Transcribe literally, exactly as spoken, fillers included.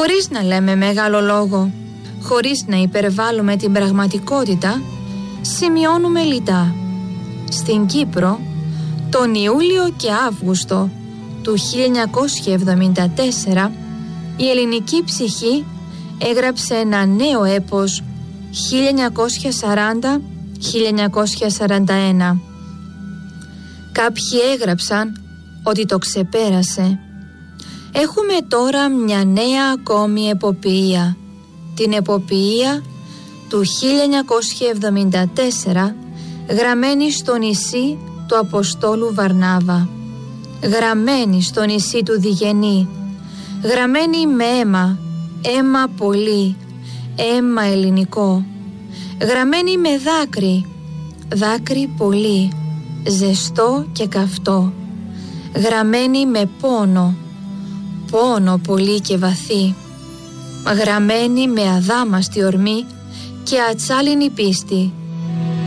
Χωρίς να λέμε μεγάλο λόγο, χωρίς να υπερβάλλουμε την πραγματικότητα, σημειώνουμε λιτά. Στην Κύπρο, τον Ιούλιο και Αύγουστο του χίλια εννιακόσια εβδομήντα τέσσερα, η ελληνική ψυχή έγραψε ένα νέο έπος χίλια εννιακόσια σαράντα με χίλια εννιακόσια σαράντα ένα. Κάποιοι έγραψαν ότι το ξεπέρασε. Έχουμε τώρα μια νέα ακόμη εποποιία, την εποποιία του χίλια εννιακόσια εβδομήντα τέσσερα, γραμμένη στο νησί του Αποστόλου Βαρνάβα, γραμμένη στο νησί του Διγενή, γραμμένη με αίμα, αίμα πολύ, αίμα ελληνικό, γραμμένη με δάκρυ, δάκρυ πολύ, ζεστό και καυτό, γραμμένη με πόνο, πόνο πολύ και βαθύ, γραμμένη με αδάμαστη ορμή και ατσάλινη πίστη,